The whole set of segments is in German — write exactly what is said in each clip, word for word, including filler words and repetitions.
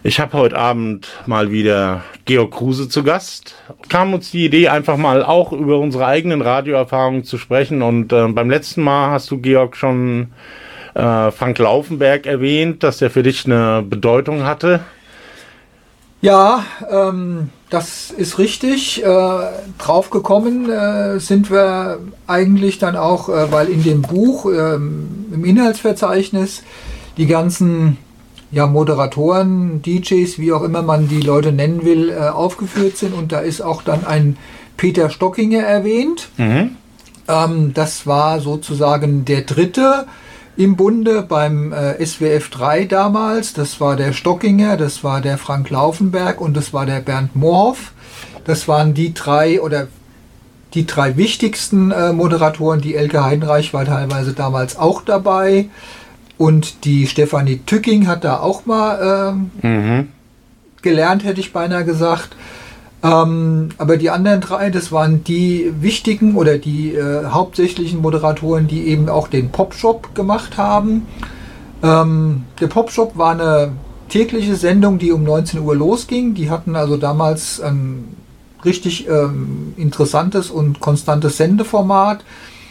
Ich habe heute Abend mal wieder Georg Kruse zu Gast. Kam uns die Idee, einfach mal auch über unsere eigenen Radioerfahrungen zu sprechen. Und äh, beim letzten Mal hast du, Georg, schon äh, Frank Laufenberg erwähnt, dass der für dich eine Bedeutung hatte. Ja, ähm, das ist richtig. Äh, draufgekommen äh, sind wir eigentlich dann auch, äh, weil in dem Buch, äh, im Inhaltsverzeichnis, die ganzen ja, Moderatoren, D Js, wie auch immer man die Leute nennen will, äh, aufgeführt sind. Und da ist auch dann ein Peter Stockinger erwähnt. Mhm. Ähm, das war sozusagen der dritte im Bunde beim äh, S W F drei damals. Das war der Stockinger, das war der Frank Laufenberg und das war der Bernd Moorhoff. Das waren die drei oder die drei wichtigsten äh, Moderatoren. Die Elke Heidenreich war teilweise damals auch dabei. Und die Stefanie Tücking hat da auch mal äh, mhm. gelernt, hätte ich beinahe gesagt. Ähm, aber die anderen drei, das waren die wichtigen oder die äh, hauptsächlichen Moderatoren, die eben auch den Popshop gemacht haben. Ähm, der Popshop war eine tägliche Sendung, die um neunzehn Uhr losging. Die hatten also damals ein richtig ähm, interessantes und konstantes Sendeformat.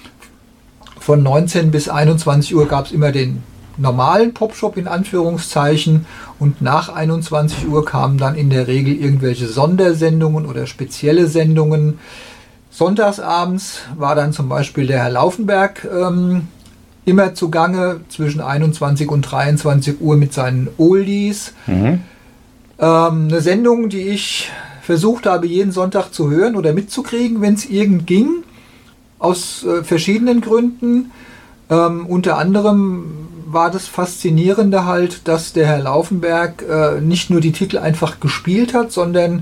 Von neunzehn bis einundzwanzig Uhr gab es immer den normalen Popshop in Anführungszeichen und nach einundzwanzig Uhr kamen dann in der Regel irgendwelche Sondersendungen oder spezielle Sendungen. Sonntagsabends war dann zum Beispiel der Herr Laufenberg ähm, immer zugange zwischen einundzwanzig und dreiundzwanzig Uhr mit seinen Oldies. Mhm. Ähm, eine Sendung, die ich versucht habe, jeden Sonntag zu hören oder mitzukriegen, wenn es irgend ging, aus äh, verschiedenen Gründen. Ähm, unter anderem war das Faszinierende halt, dass der Herr Laufenberg äh, nicht nur die Titel einfach gespielt hat, sondern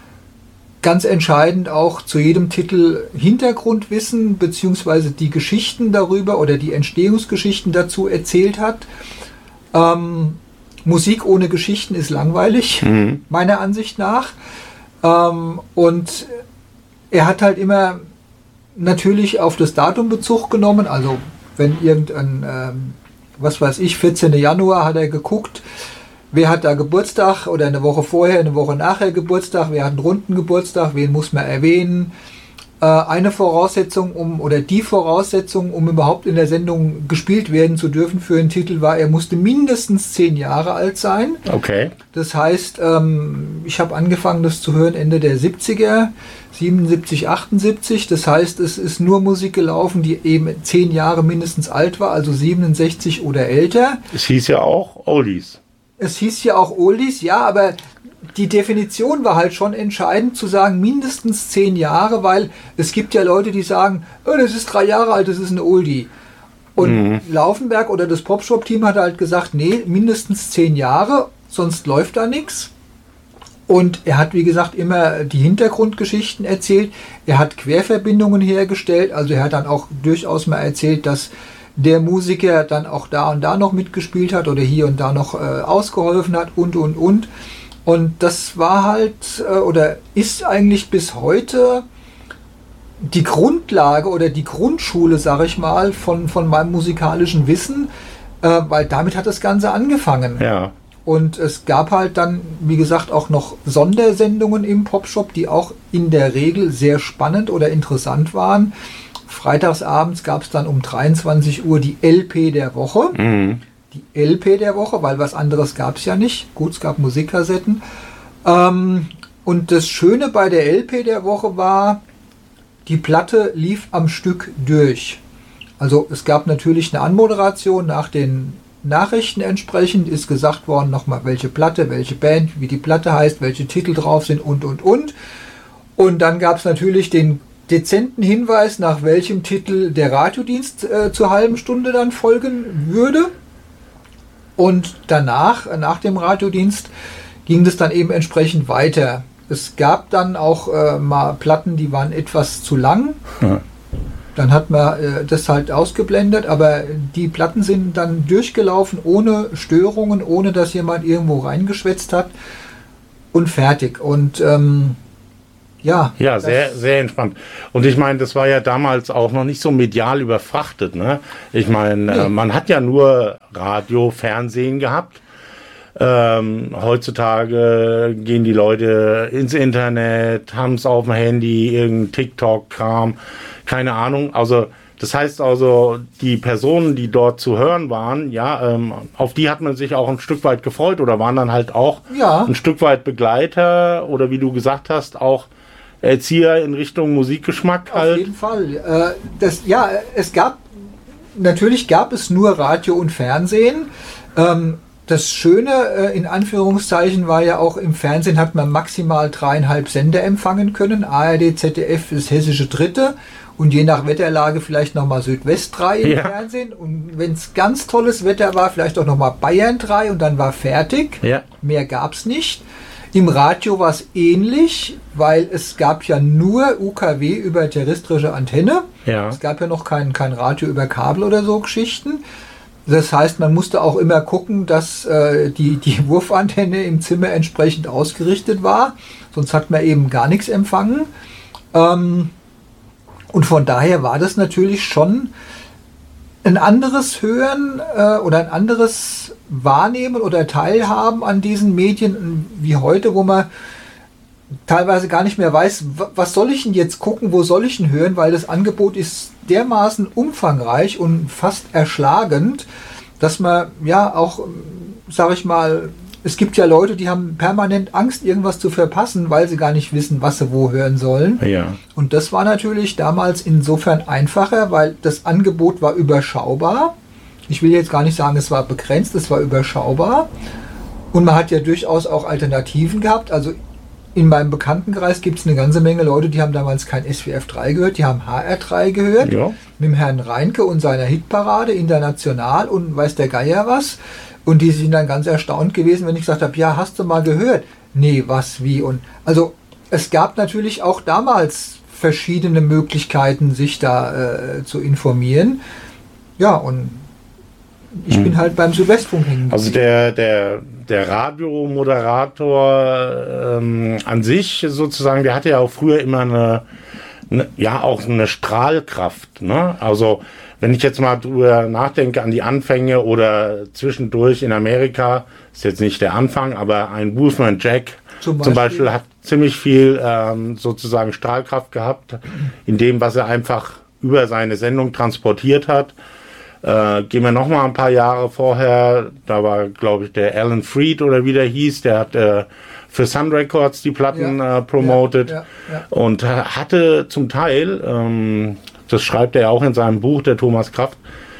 ganz entscheidend auch zu jedem Titel Hintergrundwissen beziehungsweise die Geschichten darüber oder die Entstehungsgeschichten dazu erzählt hat. Ähm, Musik ohne Geschichten ist langweilig, mhm. meiner Ansicht nach. Ähm, und er hat halt immer natürlich auf das Datum Bezug genommen, also wenn irgendein, ähm, was weiß ich, vierzehnten Januar hat er geguckt, wer hat da Geburtstag oder eine Woche vorher, eine Woche nachher Geburtstag, wer hat einen runden Geburtstag, wen muss man erwähnen. Äh, eine Voraussetzung, um oder die Voraussetzung, um überhaupt in der Sendung gespielt werden zu dürfen für einen Titel war, er musste mindestens zehn Jahre alt sein. Okay. Das heißt, ähm, ich habe angefangen, das zu hören Ende der siebziger, siebenundsiebzig, achtundsiebzig. Das heißt, es ist nur Musik gelaufen, die eben zehn Jahre mindestens alt war, also siebenundsechzig oder älter. Es hieß ja auch Oldies. Es hieß ja auch Oldies, ja, aber die Definition war halt schon entscheidend, zu sagen mindestens zehn Jahre, weil es gibt ja Leute, die sagen, oh, das ist drei Jahre alt, das ist ein Oldie. Und mhm. Laufenberg oder das Popshop-Team hat halt gesagt, nee, mindestens zehn Jahre, sonst läuft da nichts. Und er hat, wie gesagt, immer die Hintergrundgeschichten erzählt. Er hat Querverbindungen hergestellt. Also er hat dann auch durchaus mal erzählt, dass der Musiker dann auch da und da noch mitgespielt hat oder hier und da noch äh, ausgeholfen hat und, und, und. Und das war halt äh, oder ist eigentlich bis heute die Grundlage oder die Grundschule, sag ich mal, von, von meinem musikalischen Wissen, äh, weil damit hat das Ganze angefangen. Ja. Und es gab halt dann, wie gesagt, auch noch Sondersendungen im Popshop, die auch in der Regel sehr spannend oder interessant waren. Freitagsabends gab es dann um dreiundzwanzig Uhr die L P der Woche. Mhm. Die L P der Woche, weil was anderes gab es ja nicht. Gut, es gab Musikkassetten. Ähm, und das Schöne bei der L P der Woche war, die Platte lief am Stück durch. Also es gab natürlich eine Anmoderation nach den Nachrichten entsprechend, ist gesagt worden nochmal, welche Platte, welche Band, wie die Platte heißt, welche Titel drauf sind und, und, und. Und dann gab es natürlich den dezenten Hinweis, nach welchem Titel der Radiodienst äh, zur halben Stunde dann folgen würde. Und danach, nach dem Radiodienst, ging das dann eben entsprechend weiter. Es gab dann auch äh, mal Platten, die waren etwas zu lang. Ja. Dann hat man äh, das halt ausgeblendet, aber die Platten sind dann durchgelaufen, ohne Störungen, ohne dass jemand irgendwo reingeschwätzt hat und fertig. Und ähm, ja. Ja, sehr, sehr entspannt. Und ich meine, das war ja damals auch noch nicht so medial überfrachtet, ne? Ich meine, nee. äh, man hat ja nur Radio, Fernsehen gehabt. Ähm, heutzutage gehen die Leute ins Internet, haben es auf dem Handy, irgendein TikTok-Kram, keine Ahnung. Also das heißt also, die Personen, die dort zu hören waren, ja, ähm, auf die hat man sich auch ein Stück weit gefreut oder waren dann halt auch ja. ein Stück weit Begleiter oder wie du gesagt hast, auch Erzieher in Richtung Musikgeschmack halt. Auf jeden Fall. Äh, das, ja, es gab, natürlich gab es nur Radio und Fernsehen. Ähm, Das Schöne, äh, in Anführungszeichen, war ja auch, im Fernsehen hat man maximal dreieinhalb Sender empfangen können. A R D, Z D F, das hessische Dritte und je nach Wetterlage vielleicht nochmal Südwest drei im ja. Fernsehen. Und wenn es ganz tolles Wetter war, vielleicht auch nochmal Bayern drei und dann war fertig. Ja. Mehr gab es nicht. Im Radio war es ähnlich, weil es gab ja nur U K W über terrestrische Antenne. Ja. Es gab ja noch kein, kein Radio über Kabel oder so Geschichten. Das heißt, man musste auch immer gucken, dass äh, die, die Wurfantenne im Zimmer entsprechend ausgerichtet war. Sonst hat man eben gar nichts empfangen. Ähm, und von daher war das natürlich schon ein anderes Hören äh, oder ein anderes Wahrnehmen oder Teilhaben an diesen Medien wie heute, wo man teilweise gar nicht mehr weiß, was soll ich denn jetzt gucken, wo soll ich denn hören, weil das Angebot ist dermaßen umfangreich und fast erschlagend, dass man ja auch, sag ich mal, es gibt ja Leute, die haben permanent Angst, irgendwas zu verpassen, weil sie gar nicht wissen, was sie wo hören sollen. Ja. Und das war natürlich damals insofern einfacher, weil das Angebot war überschaubar. Ich will jetzt gar nicht sagen, es war begrenzt, es war überschaubar. Und man hat ja durchaus auch Alternativen gehabt. Also in meinem Bekanntenkreis gibt es eine ganze Menge Leute, die haben damals kein S W F drei gehört, die haben H R drei gehört. Ja. Mit dem Herrn Reinke und seiner Hitparade international und weiß der Geier was. Und die sind dann ganz erstaunt gewesen, wenn ich gesagt habe, ja, hast du mal gehört? Nee, was, wie? Und also es gab natürlich auch damals verschiedene Möglichkeiten, sich da äh, zu informieren. Ja, und ich hm. bin halt beim Südwestfunk hängen. Also der, der, der Radiomoderator ähm, an sich sozusagen, der hatte ja auch früher immer eine, eine ja auch eine Strahlkraft, ne? Also wenn ich jetzt mal drüber nachdenke an die Anfänge oder zwischendurch in Amerika, ist jetzt nicht der Anfang, aber ein Wolfman Jack zum Beispiel, zum Beispiel hat ziemlich viel ähm, sozusagen Strahlkraft gehabt, in dem, was er einfach über seine Sendung transportiert hat. Äh, gehen wir noch mal ein paar Jahre vorher, da war, glaube ich, der Alan Freed oder wie der hieß, der hat äh, für Sun Records die Platten ja, äh, promotet ja, ja, ja. und äh, hatte zum Teil, ähm, das schreibt er auch in seinem Buch, der Thomas Kraft,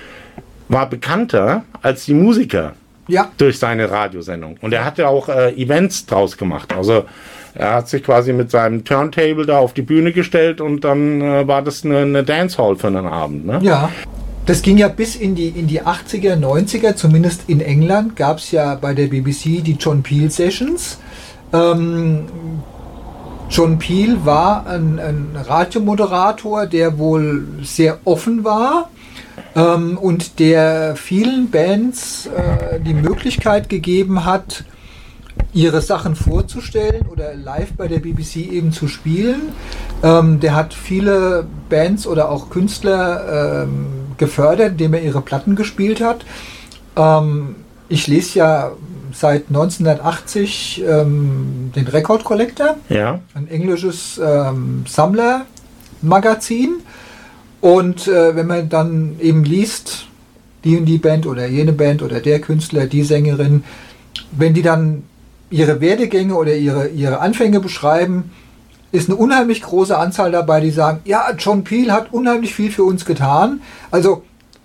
war bekannter als die Musiker ja. durch seine Radiosendung. Und er hat ja auch äh, Events draus gemacht. Also er hat sich quasi mit seinem Turntable da auf die Bühne gestellt und dann äh, war das eine, eine Dancehall für einen Abend. Ne? Ja. Das ging ja bis in die, in die achtziger, neunziger, zumindest in England gab es ja bei der B B C die John Peel Sessions. Ähm, John Peel war ein, ein Radiomoderator, der wohl sehr offen war ähm, und der vielen Bands äh, die Möglichkeit gegeben hat, ihre Sachen vorzustellen oder live bei der B B C eben zu spielen. Ähm, der hat viele Bands oder auch Künstler ähm, gefördert, indem er ihre Platten gespielt hat. Ähm, ich lese ja seit neunzehnhundertachtzig ähm, den Record Collector, ja. ein englisches ähm, Sammlermagazin. Und äh, wenn man dann eben liest, die und die Band oder jene Band oder der Künstler, die Sängerin, wenn die dann ihre Werdegänge oder ihre, ihre Anfänge beschreiben, ist eine unheimlich große Anzahl dabei, die sagen, ja, John Peel hat unheimlich viel für uns getan. Also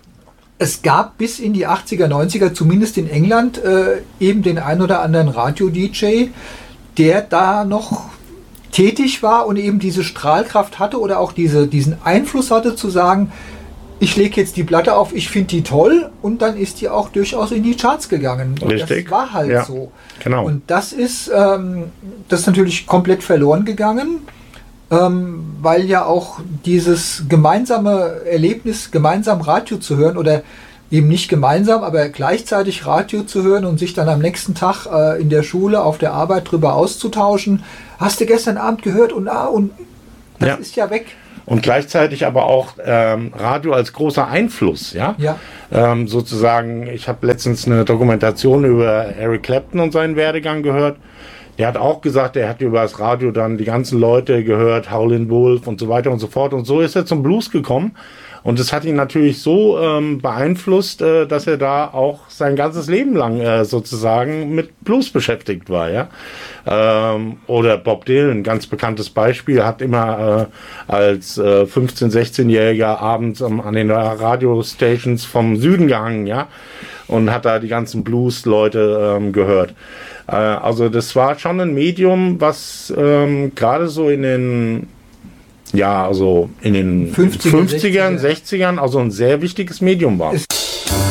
es gab bis in die achtziger, neunziger, zumindest in England, äh, eben den ein oder anderen Radio-D J, der da noch tätig war und eben diese Strahlkraft hatte oder auch diese, diesen Einfluss hatte zu sagen, ich lege jetzt die Platte auf, ich finde die toll und dann ist die auch durchaus in die Charts gegangen. Und Richtig. Das war halt ja, so. Genau. Und das ist, ähm, das ist natürlich komplett verloren gegangen, ähm, weil ja auch dieses gemeinsame Erlebnis, gemeinsam Radio zu hören oder eben nicht gemeinsam, aber gleichzeitig Radio zu hören und sich dann am nächsten Tag äh, in der Schule, auf der Arbeit drüber auszutauschen. Hast du gestern Abend gehört und ah, und das ja. ist ja weg. und gleichzeitig aber auch ähm, Radio als großer Einfluss, ja. Ja. Ähm, sozusagen, ich habe letztens eine Dokumentation über Eric Clapton und seinen Werdegang gehört. Der hat auch gesagt, er hat über das Radio dann die ganzen Leute gehört, Howlin' Wolf und so weiter und so fort. Und so ist er zum Blues gekommen. Und es hat ihn natürlich so ähm, beeinflusst, äh, dass er da auch sein ganzes Leben lang äh, sozusagen mit Blues beschäftigt war, ja. Ähm, oder Bob Dylan, ganz bekanntes Beispiel, hat immer äh, als äh, fünfzehn-, sechzehnjähriger abends ähm, an den Radiostations vom Süden gehangen, ja. Und hat da die ganzen Blues-Leute ähm, gehört. Äh, also das war schon ein Medium, was ähm, gerade so in den Ja, also in den fünfzigern, sechzigern, also ein sehr wichtiges Medium war. Es